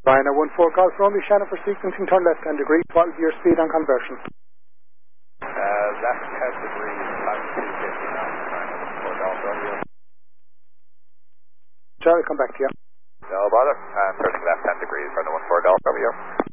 Ryanair 14 Golf Romeo Shannon for sequencing, turn left 10 degrees. What will be your speed on conversion? Left 10 degrees, time 250 knots, Ryanair 14 Golf Romeo. Charlie, come back to you. No bother. Turning left 10 degrees, Ryanair 14 Golf Romeo.